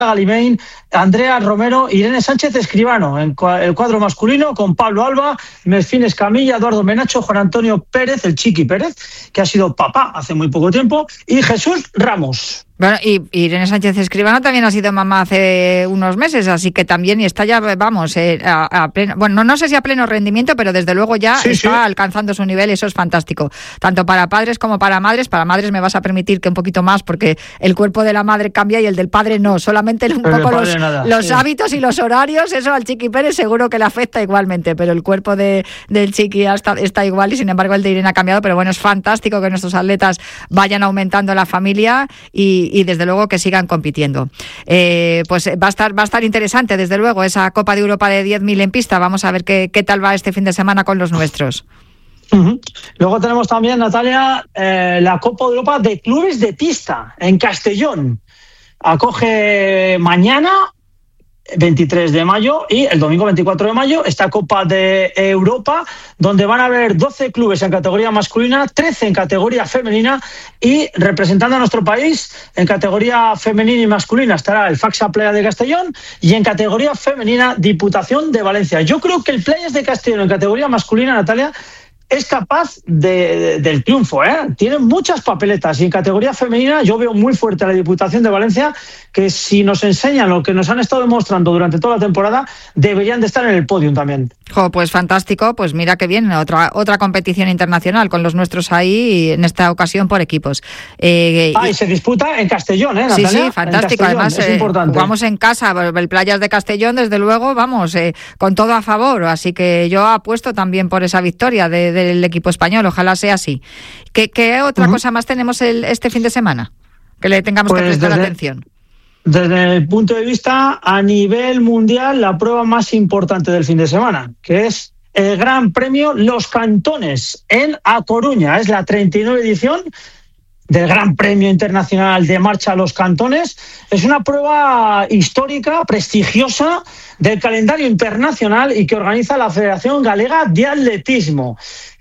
Galimain, Andrea Romero, Irene Sánchez Escribano, en el cuadro masculino, con Pablo Alba, Merfín Escamilla, Eduardo Menacho, Juan Antonio Pérez, el Chiqui Pérez, que ha sido papá hace muy poco tiempo, y Jesús Ramos. Bueno, y Irene Sánchez Escribano también ha sido mamá hace unos meses, así que también, y está ya, vamos, a pleno, bueno, no sé si a pleno rendimiento, pero desde luego ya está alcanzando su nivel, y eso es fantástico, tanto para padres como para madres. Para madres me vas a permitir que un poquito más, porque el cuerpo de la madre cambia y el del padre no, solamente un poco los hábitos y los horarios, eso al Chiqui Pérez seguro que le afecta igualmente, pero el cuerpo del Chiqui está igual, y sin embargo el de Irene ha cambiado. Pero bueno, es fantástico que nuestros atletas vayan aumentando la familia y desde luego que sigan compitiendo. Pues va a estar interesante, desde luego, esa Copa de Europa de 10.000 en pista. Vamos a ver qué tal va este fin de semana con los nuestros. Uh-huh. Luego tenemos también, Natalia, la Copa de Europa de Clubes de Pista en Castellón. Acoge mañana, 23 de mayo, y el domingo 24 de mayo, esta Copa de Europa, donde van a haber 12 clubes en categoría masculina, 13 en categoría femenina, y representando a nuestro país en categoría femenina y masculina estará el Faxa Playa de Castellón, y en categoría femenina Diputación de Valencia. Yo creo que el Playas de Castellón en categoría masculina, Natalia, es capaz del triunfo, ¿eh? Tiene muchas papeletas, y en categoría femenina yo veo muy fuerte a la Diputación de Valencia, que si nos enseñan lo que nos han estado demostrando durante toda la temporada, deberían de estar en el podium también. Pues fantástico, pues mira que bien, otra competición internacional con los nuestros ahí, y en esta ocasión por equipos. Y se disputa en Castellón, Natalia. Sí, fantástico, además es importante. Jugamos en casa, el Playas de Castellón, desde luego, vamos, con todo a favor, así que yo apuesto también por esa victoria del equipo español, ojalá sea así. ¿Qué otra cosa más tenemos este fin de semana que le tengamos que prestar atención? Desde el punto de vista a nivel mundial, la prueba más importante del fin de semana, que es el Gran Premio Los Cantones en A Coruña. Es la 39 edición del Gran Premio Internacional de Marcha Los Cantones. Es una prueba histórica, prestigiosa, del calendario internacional, y que organiza la Federación Galega de Atletismo.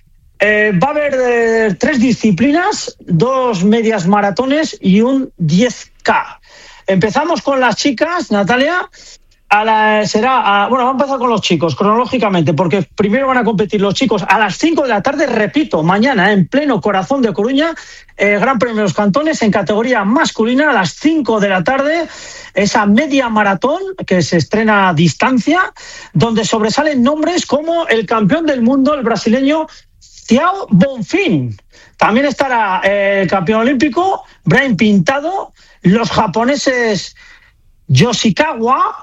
Va a haber 3 disciplinas, 2 medias maratones y un 10K. Empezamos con las chicas, Natalia. Vamos a empezar con los chicos, cronológicamente, porque primero van a competir los chicos a las 5 de la tarde, repito, mañana, en pleno corazón de Coruña, Gran Premio de los Cantones en categoría masculina a las 5 de la tarde, esa media maratón que se estrena a distancia, donde sobresalen nombres como el campeón del mundo, el brasileño Thiago Bonfim. También estará el campeón olímpico Brian Pintado, los japoneses Yoshikawa,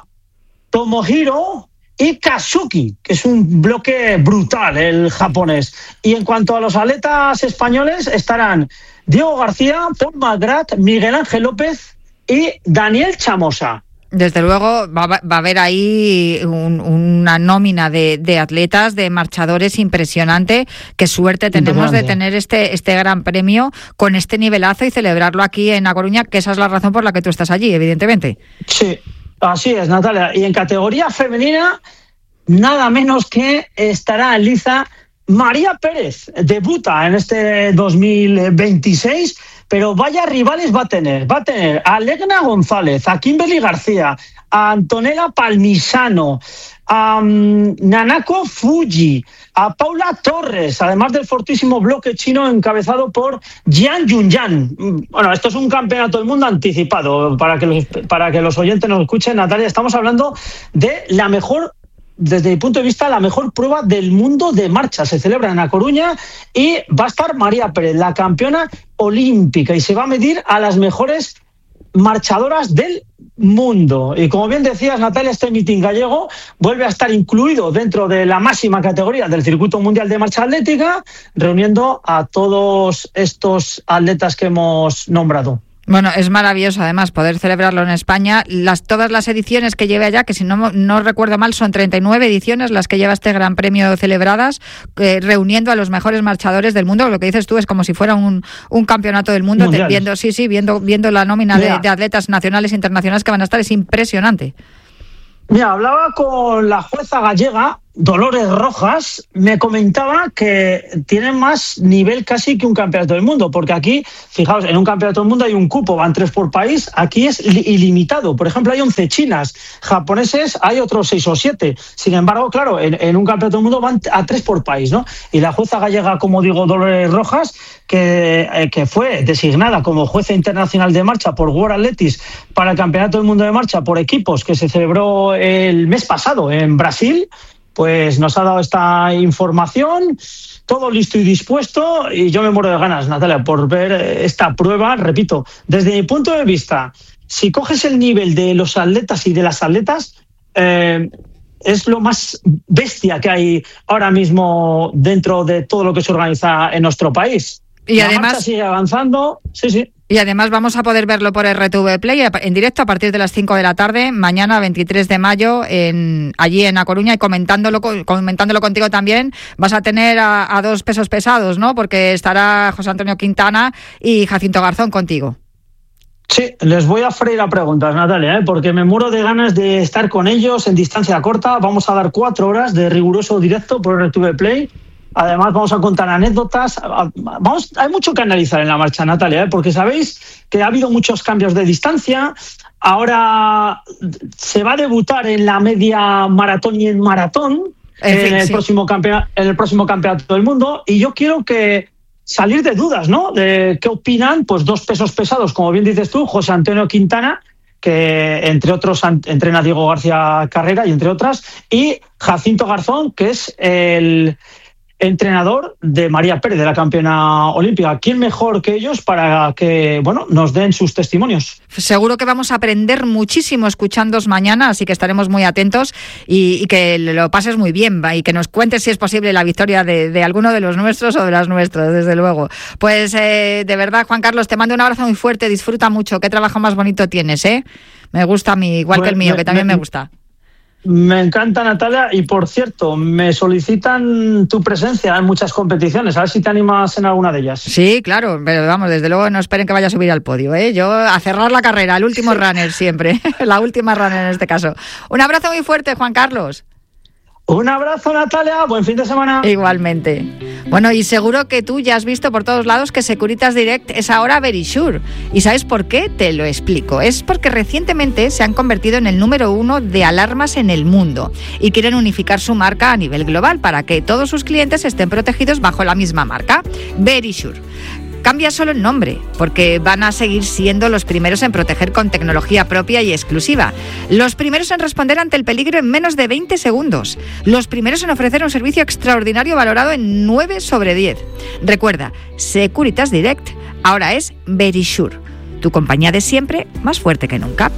Tomohiro y Kazuki, que es un bloque brutal el japonés. Y en cuanto a los atletas españoles, estarán Diego García, Paul Magrat, Miguel Ángel López y Daniel Chamosa. Desde luego va a haber ahí una nómina de atletas, de marchadores impresionante. Qué suerte tenemos de tener este gran premio con este nivelazo y celebrarlo aquí en A Coruña, que esa es la razón por la que tú estás allí, evidentemente. Sí, así es, Natalia. Y en categoría femenina, nada menos que estará en liza María Pérez. Debuta en este 2026, pero vaya rivales va a tener. Va a tener a Legna González, a Kimberly García, a Antonella Palmisano, a Nanako Fuji, a Paula Torres, además del fortísimo bloque chino encabezado por Jian Yunyan. Bueno, esto es un campeonato del mundo anticipado. Para que los oyentes nos escuchen, Natalia, estamos hablando de la mejor, desde mi punto de vista, la mejor prueba del mundo de marcha. Se celebra en A Coruña y va a estar María Pérez, la campeona olímpica, y se va a medir a las mejores marchadoras del mundo. Y como bien decías, Natalia, este mitin gallego vuelve a estar incluido dentro de la máxima categoría del circuito mundial de marcha atlética, reuniendo a todos estos atletas que hemos nombrado. Bueno, es maravilloso además poder celebrarlo en España. Todas las ediciones que lleve allá, que si no recuerdo mal son 39 ediciones las que lleva este Gran Premio celebradas, reuniendo a los mejores marchadores del mundo. Lo que dices tú es como si fuera un campeonato del mundo, viendo la nómina de atletas nacionales e internacionales que van a estar. Es impresionante. Mira, hablaba con la jueza gallega Dolores Rojas me comentaba que tiene más nivel casi que un campeonato del mundo, porque aquí, fijaos, en un campeonato del mundo hay un cupo, van 3 por país, aquí es ilimitado. Por ejemplo, hay 11 chinas, japoneses hay otros 6 o 7. Sin embargo, claro, en un campeonato del mundo van a 3 por país, ¿no? Y la jueza gallega, como digo, Dolores Rojas, que fue designada como jueza internacional de marcha por World Athletics para el Campeonato del Mundo de Marcha por equipos que se celebró el mes pasado en Brasil, pues nos ha dado esta información, todo listo y dispuesto, y yo me muero de ganas, Natalia, por ver esta prueba. Repito, desde mi punto de vista, si coges el nivel de los atletas y de las atletas, es lo más bestia que hay ahora mismo dentro de todo lo que se organiza en nuestro país. Y la además marcha sigue avanzando, sí. Y además vamos a poder verlo por RTV Play en directo a partir de las 5 de la tarde, mañana 23 de mayo, allí en A Coruña, y comentándolo contigo también. Vas a tener a 2 pesos pesados, ¿no? Porque estará José Antonio Quintana y Jacinto Garzón contigo. Sí, les voy a freír a preguntas, Natalia, porque me muero de ganas de estar con ellos en distancia corta. Vamos a dar 4 horas de riguroso directo por RTV Play. Además, vamos a contar anécdotas. Hay mucho que analizar en la marcha, Natalia, porque sabéis que ha habido muchos cambios de distancia. Ahora se va a debutar en la media maratón y en maratón en el próximo campeonato del mundo. Y yo quiero salir de dudas, ¿no? De qué opinan, pues 2 pesos pesados, como bien dices tú, José Antonio Quintana, que entre otros entrena Diego García Carrera y entre otras, y Jacinto Garzón, que es el entrenador de María Pérez, de la campeona olímpica. ¿Quién mejor que ellos para que nos den sus testimonios? Seguro que vamos a aprender muchísimo escuchándos mañana, así que estaremos muy atentos y que lo pases muy bien, y que nos cuentes si es posible la victoria de alguno de los nuestros o de las nuestras, desde luego. Pues de verdad, Juan Carlos, te mando un abrazo muy fuerte, disfruta mucho. Qué trabajo más bonito tienes, ¿eh? Me gusta a mí, igual que el mío, que también me gusta. Me encanta, Natalia, y por cierto, me solicitan tu presencia en muchas competiciones, a ver si te animas en alguna de ellas. Sí, claro, pero vamos, desde luego no esperen que vaya a subir al podio, ¿eh? Yo a cerrar la carrera, el último runner siempre, la última runner en este caso. Un abrazo muy fuerte, Juan Carlos. Un abrazo, Natalia, buen fin de semana. Igualmente. Bueno, y seguro que tú ya has visto por todos lados que Securitas Direct es ahora Verisure. ¿Y sabes por qué? Te lo explico. Es porque recientemente se han convertido en el número 1 de alarmas en el mundo y quieren unificar su marca a nivel global para que todos sus clientes estén protegidos bajo la misma marca, Verisure. Cambia solo el nombre, porque van a seguir siendo los primeros en proteger con tecnología propia y exclusiva. Los primeros en responder ante el peligro en menos de 20 segundos. Los primeros en ofrecer un servicio extraordinario valorado en 9 sobre 10. Recuerda, Securitas Direct ahora es Verisure, tu compañía de siempre, más fuerte que nunca.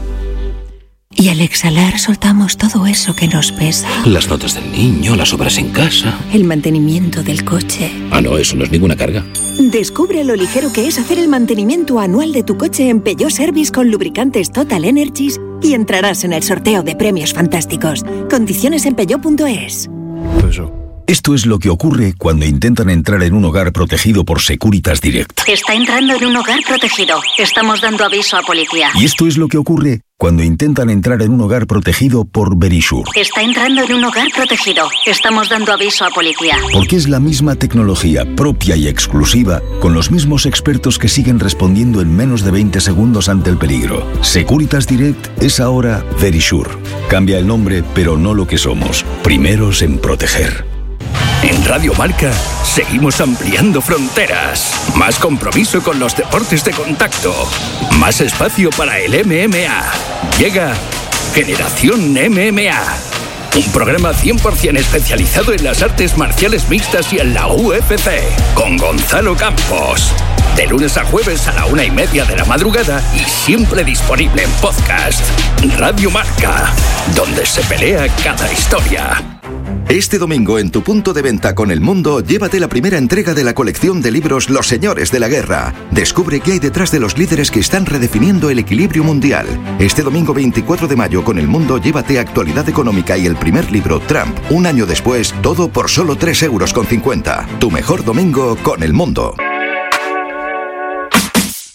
Y al exhalar soltamos todo eso que nos pesa. Las notas del niño, las obras en casa. El mantenimiento del coche. Ah, no, eso no es ninguna carga. Descubre lo ligero que es hacer el mantenimiento anual de tu coche en Peugeot Service con lubricantes Total Energies y entrarás en el sorteo de premios fantásticos. Condiciones en peugeot.es. Esto es lo que ocurre cuando intentan entrar en un hogar protegido por Securitas Direct. Está entrando en un hogar protegido. Estamos dando aviso a policía. Y esto es lo que ocurre cuando intentan entrar en un hogar protegido por Verisure. Está entrando en un hogar protegido. Estamos dando aviso a policía. Porque es la misma tecnología propia y exclusiva, con los mismos expertos que siguen respondiendo en menos de 20 segundos ante el peligro. Securitas Direct es ahora Verisure. Cambia el nombre, pero no lo que somos. Primeros en proteger. En Radio Marca seguimos ampliando fronteras. Más compromiso con los deportes de contacto. Más espacio para el MMA. Llega Generación MMA. Un programa 100% especializado en las artes marciales mixtas y en la UFC. Con Gonzalo Campos. De lunes a jueves a la 1:30 de la madrugada y siempre disponible en podcast. Radio Marca, donde se pelea cada historia. Este domingo en tu punto de venta con El Mundo, llévate la primera entrega de la colección de libros Los Señores de la Guerra. Descubre qué hay detrás de los líderes que están redefiniendo el equilibrio mundial. Este domingo 24 de mayo con El Mundo, llévate Actualidad Económica y el primer libro, Trump. Un año después, todo por solo 3,50 €. Tu mejor domingo con El Mundo.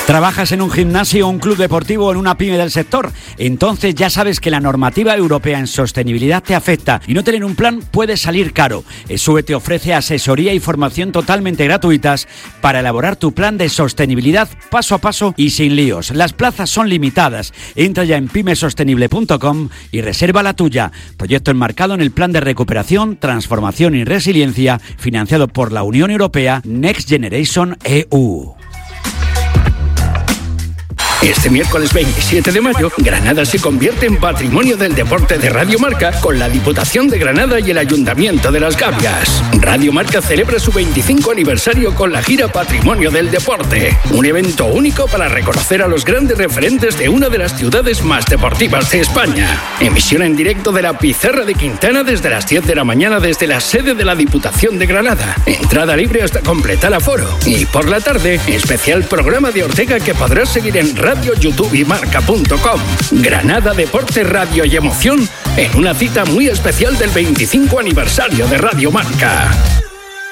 ¿Trabajas en un gimnasio, un club deportivo o en una pyme del sector? Entonces ya sabes que la normativa europea en sostenibilidad te afecta y no tener un plan puede salir caro. ESUE te ofrece asesoría y formación totalmente gratuitas para elaborar tu plan de sostenibilidad paso a paso y sin líos. Las plazas son limitadas. Entra ya en pymesostenible.com y reserva la tuya. Proyecto enmarcado en el Plan de Recuperación, Transformación y Resiliencia, financiado por la Unión Europea Next Generation EU. Este miércoles 27 de mayo, Granada se convierte en Patrimonio del Deporte de Radio Marca con la Diputación de Granada y el Ayuntamiento de Las Gavias. Radio Marca celebra su 25 aniversario con la gira Patrimonio del Deporte, un evento único para reconocer a los grandes referentes de una de las ciudades más deportivas de España. Emisión en directo de la Pizarra de Quintana desde las 10 de la mañana desde la sede de la Diputación de Granada. Entrada libre hasta completar aforo. Y por la tarde, especial programa de Ortega que podrás seguir en Radio, YouTube y Marca.com. Granada, deporte, radio y emoción en una cita muy especial del 25 aniversario de Radio Marca.